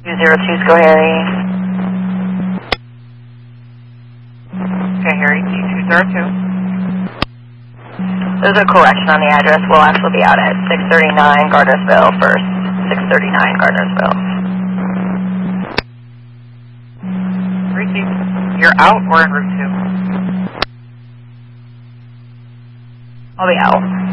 202's Go Harry. Okay, Harry, T202. There's a correction on the address. We'll actually be out at 639 Gardnersville first. 639 Gardnersville. Ricky, you're out or en route 2? I'll be out.